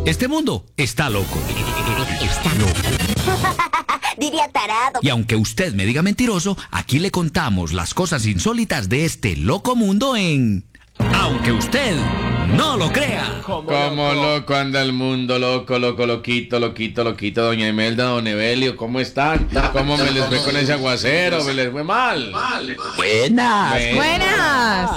Este mundo está loco. Está loco. Diría tarado. Y aunque usted me diga mentiroso, aquí le contamos las cosas insólitas de este loco mundo en... Aunque usted no lo crea. Como loco anda el mundo, loco, loquito. Doña Imelda, don Evelio, ¿cómo están? ¿Cómo me les fue con ese aguacero? ¿Me les fue mal? Buenas. Buenas.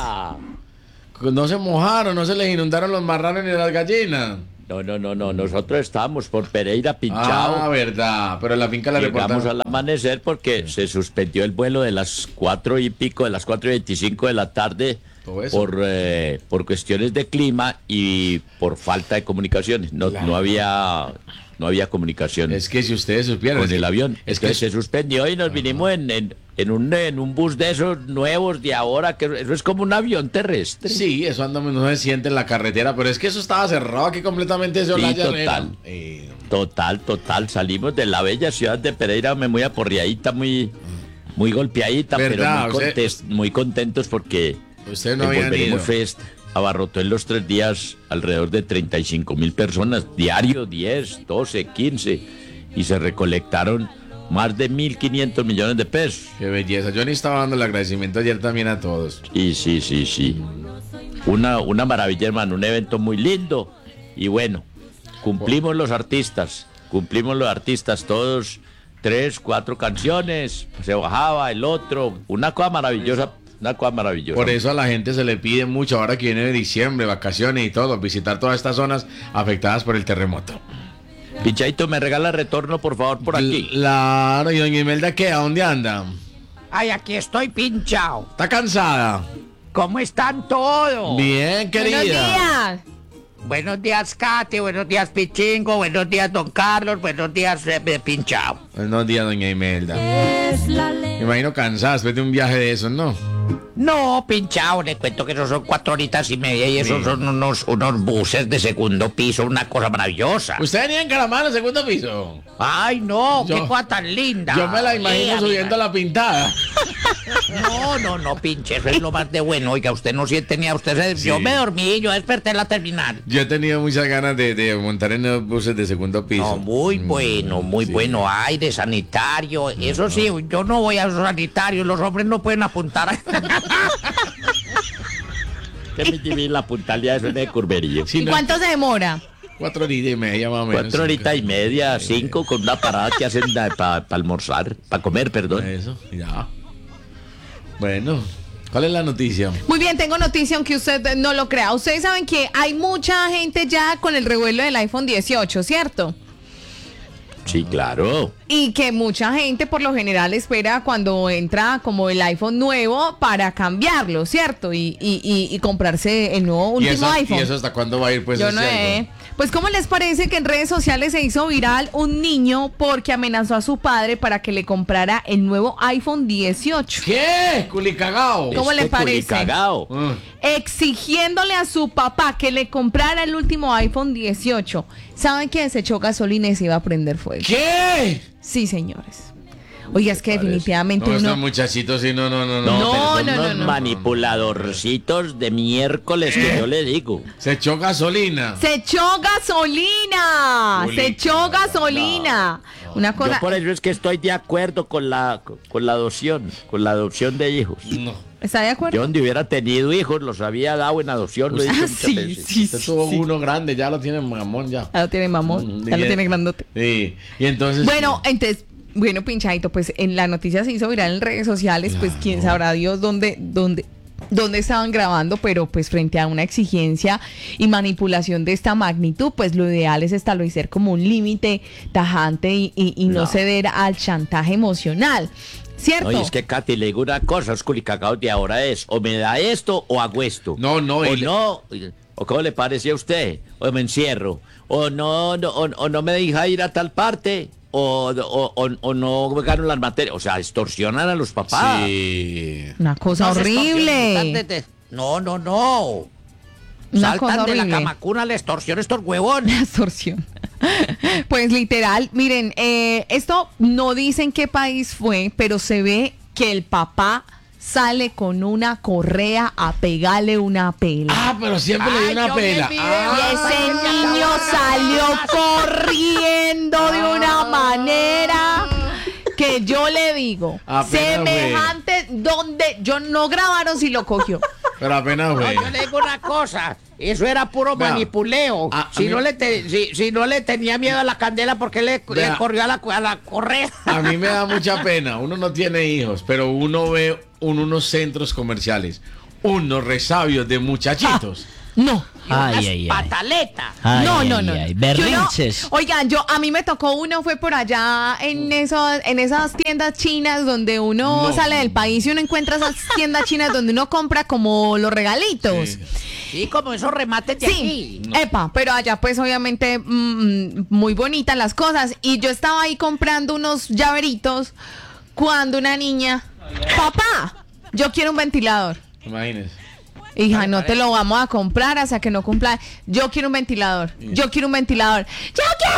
No se mojaron, no se les inundaron los marranos ni las gallinas. No, nosotros estábamos por Pereira pinchado. Ah, verdad, pero en la finca la Llegamos reportaron. al amanecer porque se suspendió el vuelo de las 4:00 de las 4:25 de la tarde Todo eso. por cuestiones de clima y por falta de comunicaciones. No había comunicaciones Es que si ustedes supieran... con el avión. Es que Entonces se suspendió y nos vinimos en un bus de esos nuevos de ahora, que eso es como un avión terrestre. Sí, eso anda, no se siente en la carretera, pero es que eso estaba cerrado aquí completamente ese Sí, Olaya total. Herrera. Total. Salimos de la bella ciudad de Pereira, muy aporreadita, muy golpeadita, ¿Verdad? pero muy contentos porque Usted no el había Volveremos ido. Fest abarrotó en los 3 días alrededor de 35,000 personas, diario 10, 12, 15, y se recolectaron más de 1.500 millones de pesos. Qué belleza. Yo ni estaba dando el agradecimiento ayer también a todos. Y sí. Una maravilla, hermano, un evento muy lindo. Y bueno, cumplimos los artistas, todos 3, 4 canciones, se bajaba el otro, una cosa maravillosa. Por eso a la gente se le pide mucho ahora que viene de diciembre, vacaciones y todo, visitar todas estas zonas afectadas por el terremoto. Pinchadito, ¿me regala retorno, por favor, por aquí? Claro, ¿y doña Imelda qué? ¿A dónde anda? Ay, aquí estoy pinchado. ¿Está cansada? ¿Cómo están todos? Bien, querida. Buenos días. Buenos días, Katy. Buenos días, Pichingo. Buenos días, don Carlos. Buenos días, pinchado. Buenos días, doña Imelda. Me imagino cansada después de un viaje de esos, ¿no? No, pinchado. Le cuento que esos son 4:30 y esos Sí. son unos buses de segundo piso. Una cosa maravillosa. ¿Usted venía en Caramano, segundo piso? Ay, no. Yo- Qué cosa tan linda. Yo me la imagino subiendo a la pintada. No, pinche. Eso es lo más de bueno. Oiga, usted no siente ni a usted. Sí. Yo me dormí. Yo desperté en la terminal. Yo he tenido muchas ganas de montar en los buses de segundo piso. No, muy sí. bueno, aire sanitario, eso sí, yo no voy a los sanitarios, los hombres no pueden apuntar. Que me llevé la puntalidad de de curvería. Sí, ¿Y no, cuánto se demora? 4:30 más o menos. 4:30, 5, con una parada que hacen para almorzar, para comer, perdón. Eso, ya. Bueno, ¿cuál es la noticia? Muy bien, tengo noticia, aunque usted no lo crea. Ustedes saben que hay mucha gente ya con el revuelo del iPhone 18, ¿cierto? Sí, claro. Y que mucha gente por lo general espera cuando entra como el iPhone nuevo para cambiarlo, ¿cierto? Y comprarse el nuevo último iPhone. ¿Y eso hasta cuándo va a ir? Pues Yo es no cierto. Pues ¿cómo les parece que en redes sociales se hizo viral un niño porque amenazó a su padre para que le comprara el nuevo iPhone 18? ¿Qué? Culicagao. ¿Cómo le parece? Cagao. Exigiéndole a su papá que le comprara el último iPhone 18. ¿Saben que se echó gasolina y se iba a prender fuego? ¿Qué? Sí, señores. Oiga, es que definitivamente No, uno... estos muchachitos, sí, no. No, No, pero son no, unos no. manipuladorcitos de miércoles que yo le digo. Se echó gasolina. ¡Se echó gasolina! ¡Se echó gasolina! Una Yo cosa... por eso es que estoy de acuerdo con la adopción de hijos. No. ¿Está de acuerdo? Yo donde hubiera tenido hijos los había dado en adopción, lo he dicho muchas sí, veces. sí, Usted tuvo uno grande, ya lo tiene mamón ya. Ya lo tiene mamón, ya lo tiene grandote. Sí. Y entonces... Bueno, pinchadito, pues en la noticia se hizo viral en redes sociales, pues quién sabrá Dios dónde estaban grabando, pero pues frente a una exigencia y manipulación de esta magnitud, pues lo ideal es establecer como un límite tajante y no ceder al chantaje emocional. ¿Cierto? No, y es que Katy, le digo una cosa, los culicagaos de ahora es, o me da esto o hago esto. No, O no, o cómo le parece a usted, o me encierro, o no me deja ir a tal parte, o no gano las materias. O sea, extorsionan a los papás. Sí. Una cosa horrible. No. Una cosa Saltan de la horrible. camacuna la extorsión estos huevones. Extorsión. Pues literal, miren, esto no dicen qué país fue, pero se ve que el papá sale con una correa a pegarle una pela. Ah, pero siempre le di una yo vi el pela. video. Y ese niño salió corriendo de una manera que yo le digo, Apenas semejante, donde yo no grabaron si lo cogió. Pero apenas No, fue. yo le digo una cosa, eso era puro Vea, manipuleo. a Si mí- no le tenía miedo a la candela, ¿por qué le Vea. corrió a la correa? A mí me da mucha pena. Uno no tiene hijos, pero uno ve unos centros comerciales, unos resabios de muchachitos. No. Unas Ay, ay, ay. pataletas. Ay, No, ay, no, no. ay, Yo berrinches. no- oigan, a mí me tocó uno, fue por allá en esas tiendas chinas donde uno No. sale del país y uno encuentra esas tiendas chinas donde uno compra como los regalitos. Sí. Sí, como esos remates de Sí, aquí. epa, pero allá pues obviamente muy bonitas las cosas. Y yo estaba ahí comprando unos llaveritos cuando una niña, papá, yo quiero un ventilador. Imagínense. Hija, no te lo vamos a comprar hasta que no cumpla. Yo quiero un ventilador. Yo quiero un ventilador. ¡Yo quiero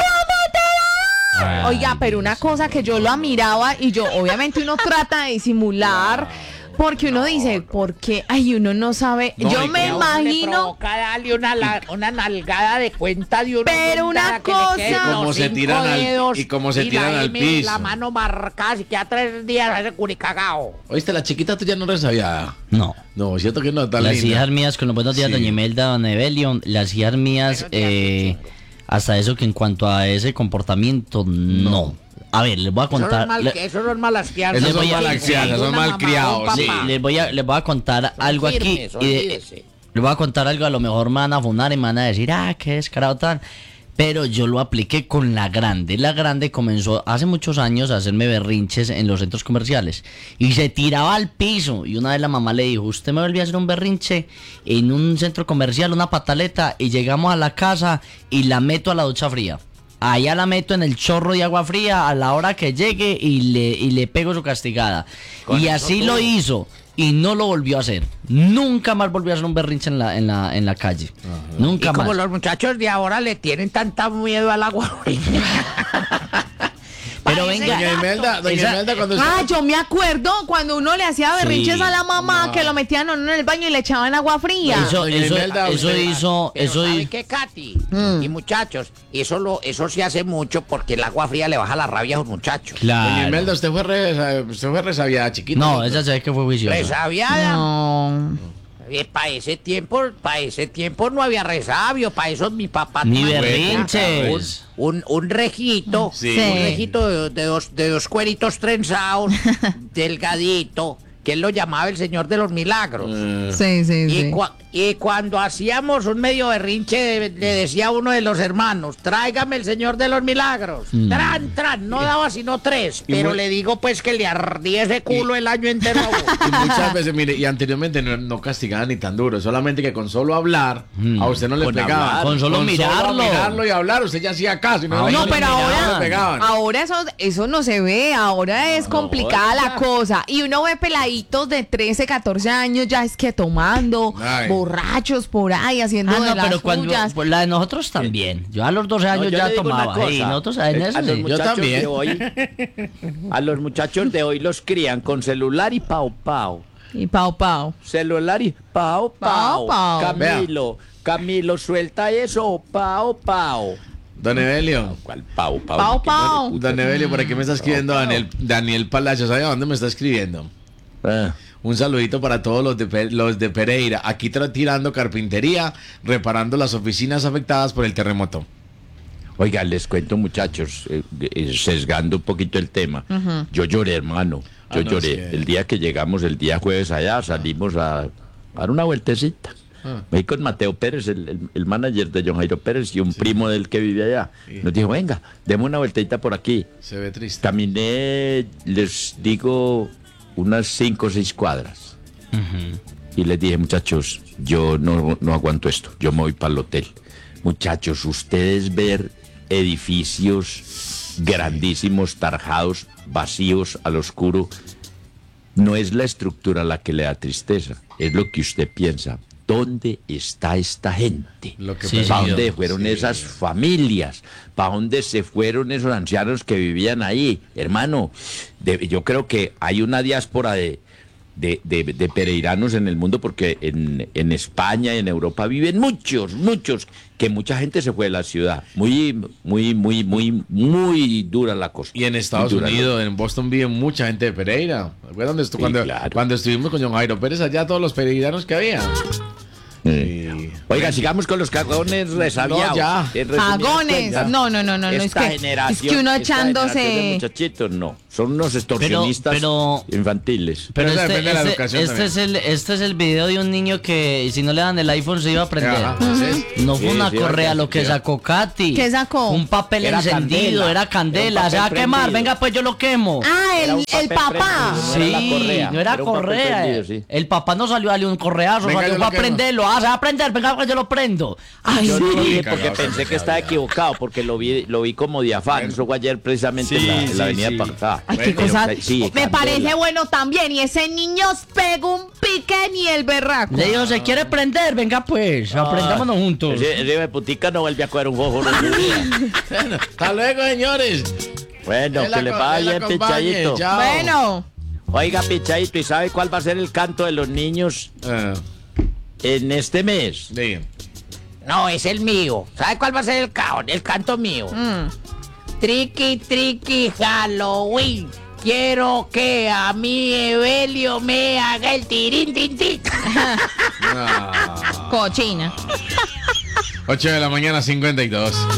un ventilador! Oiga, pero una cosa que yo lo admiraba y yo, obviamente uno trata de disimular porque uno dice, ¿por qué? Ay, uno no sabe. No, Yo y me que Le imagino. provoca darle una nalgada de cuenta de uno. Pero una cosa- Y como se tiran al piso. La mano marcada, si queda 3 días ese curicagao. ¿Oíste, la chiquita tuya no resabía? No. No, cierto que no, tan Las linda. hijas mías, con los buenos días, Sí. doña Imelda, don Evelio, las hijas mías, hasta eso que en cuanto a ese comportamiento, no. A ver, les voy a contar. Eso no es malasquear. Esos son Eso es malaxianas, son una mamá, malcriados, un papá. sí. les voy a contar algo aquí. firmes, olvídese. Les voy a contar algo, a lo mejor me van a funar y me van a decir, qué descarado tan. Pero yo lo apliqué con la grande. La grande comenzó hace muchos años a hacerme berrinches en los centros comerciales. Y se tiraba al piso. Y una vez la mamá le dijo, usted me volvió a hacer un berrinche en un centro comercial, una pataleta. Y llegamos a la casa y la meto a la ducha fría. Allá la meto en el chorro de agua fría a la hora que llegue y le pego su castigada. Y así lo hizo. Y no lo volvió a hacer. Nunca más volvió a hacer un berrinche en la calle. Nunca Y como más. los muchachos de ahora le tienen tanta miedo al agua. Pero Parece venga, Doña Imelda, cuando Yo me acuerdo cuando uno le hacía berrinches Sí. a la mamá No. que lo metían a uno en el baño y le echaban agua fría. Eso Doña Imelda, usted- hizo, Pero eso ¿sabe hizo. qué, Katy? Y muchachos, eso se hace mucho porque el agua fría le baja la rabia a los muchachos. Doña Claro. Imelda, usted fue resabiada, chiquita. No, esa se ve que fue juiciosa. Resabiada. No. Para ese tiempo no había resabio, para eso mi papá Ni tomaba berrinches. un rejito, Sí. un rejito de dos cueritos trenzados, delgadito, que él lo llamaba el Señor de los Milagros. Sí, sí, sí. Y cuando hacíamos un medio berrinche, le decía a uno de los hermanos, tráigame el Señor de los Milagros. Tran, no daba sino 3, Y pero muy- le digo pues que le ardía ese culo el año entero a uno. Y muchas veces, mire, y anteriormente no castigaban ni tan duro, solamente que con solo hablar, a usted no le Con pegaban. hablar, con solo mirarlo. mirarlo y hablar, usted ya hacía caso. Y no, No, le pero miraban, ahora, le pegaban. ahora eso no se ve, ahora es complicada la cosa. Y uno ve peladitos de 13, 14 años ya es que tomando, Ay. borrachos por ahí, haciendo de las pero cuando suyas. pues, la de nosotros también. Yo a los 12 años yo ya le digo una tomaba. Y cosa, nosotros en eso a los sí. muchachos también. de hoy, a los muchachos de hoy los crían con celular y pau pau. Y pau. Celular y pau Pau, pau. pau. Camilo, suelta eso, pau pau. Don Evelio. ¿Cuál pau pau? Pau, pau. Don Evelio, por aquí me está escribiendo Daniel Palacio. ¿Sabe a dónde me está escribiendo? Ah. Un saludito para todos los de Pereira. Aquí tirando carpintería, reparando las oficinas afectadas por el terremoto. Oiga, les cuento, muchachos, sesgando un poquito el tema. Yo lloré, hermano. Yo no, lloré. es que- El día que llegamos, el día jueves allá, salimos a dar una vueltecita. Me fui con Mateo Pérez, el manager de John Jairo Pérez, y un primo del que vive allá. Nos dijo, venga, demos una vueltecita por aquí. Se ve triste. Caminé, les digo, unas 5 o 6 cuadras. Y les dije, muchachos, yo no aguanto esto, yo me voy para el hotel. Muchachos, ustedes ver edificios grandísimos, tarjados, vacíos, al oscuro, no es la estructura la que le da tristeza, es lo que usted piensa. ¿Dónde está esta gente? Lo que Sí, pasó. ¿Para señor. dónde fueron esas familias? ¿Para dónde se fueron esos ancianos que vivían ahí? Hermano, yo creo que hay una diáspora de pereiranos en el mundo, porque en España y en Europa viven muchos, que mucha gente se fue de la ciudad. Muy dura la cosa. Y en Estados Unidos, en Boston, vive mucha gente de Pereira. ¿Fue donde cuando estuvimos con John Jairo Pérez allá, todos los pereiranos que había? Oiga, sigamos con los cagones resabiados. No, ya. Cagones. No. Esta Es generación, que uno esta echándose. generación de muchachitos, no. Son unos extorsionistas infantiles. Pero Eso depende de la educación este es el video de un niño que si no le dan el iPhone se iba a prender. Ajá, ¿sí? No fue Sí, una sí, correa sí, lo que sí. sacó Katy. ¿Qué sacó? Un papel Era encendido, candela. era candela. Era un Se va a papel quemar, prendido. venga pues yo lo quemo. Ah, Era un el papel papá. prendido. No era la correa, no era era un papel correa. prendido, sí. El papá no salió a darle un correazo, Venga, salió yo fue lo a quemo. prenderlo. Ah, se va a prender, venga pues yo lo prendo. Ay, Yo no lo sí. dije Cagado, porque pensé que estaba equivocado, porque lo vi como de afán. Eso fue ayer precisamente en la avenida sí. Pancá. Ay, qué Bueno, cosa. sí, Me candela. parece bueno también. Y ese niño pegó un pique ni el berraco. Le digo, ¿se quiere prender? Venga pues, aprendámonos juntos. Ese de putica no vuelve a coger un jojo. Bueno, hasta luego, señores. Bueno, que le vaya bien, Pichadito. Chao. Bueno. Oiga, Pichadito, ¿y sabe cuál va a ser el canto de los niños en este mes? Digan. No, es el mío. ¿Sabe cuál va a ser el canto mío? Triqui, triqui, Halloween. Quiero que a mi Evelio me haga el tirín, tin, tin. Cochina. 8 de la mañana, 52.